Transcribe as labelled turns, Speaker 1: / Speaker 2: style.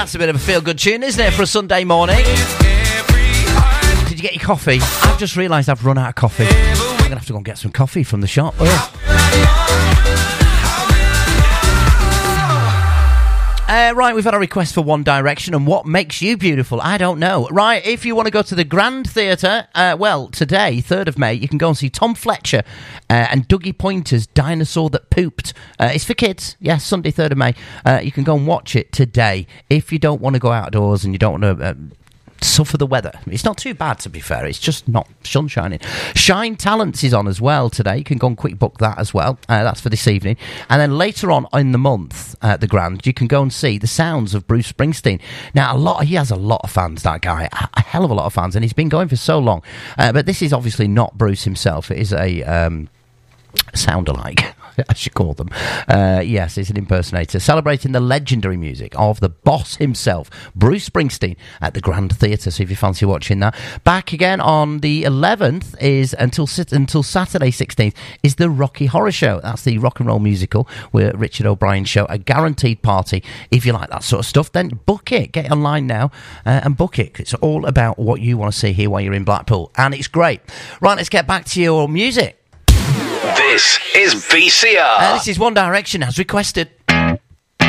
Speaker 1: That's a bit of a feel-good tune, isn't it, for a Sunday morning? Did you get your coffee? I've just realised I've run out of coffee. I'm going to have to go and get some coffee from the shop. Right, we've had a request for One Direction, and what makes you beautiful? I don't know. Right, if you want to go to the Grand Theatre, well, today, 3rd of May, you can go and see Tom Fletcher and Dougie Pointer's Dinosaur That Pooped. It's for kids. Yes, Sunday, 3rd of May. You can go and watch it today. If you don't want to go outdoors and you don't want to suffer the weather. It's not too bad, to be fair. It's just not sun shining. Shine Talents is on as well today. You can go and quick book that as well. That's for this evening. And then later on in the month at the Grand, you can go and see The Sounds of Bruce Springsteen. Now, he has a lot of fans, that guy. A hell of a lot of fans. And he's been going for so long. But this is obviously not Bruce himself. It is a sound-alike, I should call them. Yes, it's an impersonator celebrating the legendary music of the boss himself, Bruce Springsteen, at the Grand Theatre. So if you fancy watching that, back again on the 11th is until Saturday 16th is the Rocky Horror Show. That's the rock and roll musical with Richard O'Brien show. A guaranteed party. If you like that sort of stuff, then book it. Get it online now and book it. It's all about what you want to see here while you're in Blackpool, and it's great. Right, let's get back to your music.
Speaker 2: This is VCR.
Speaker 1: This is One Direction as requested.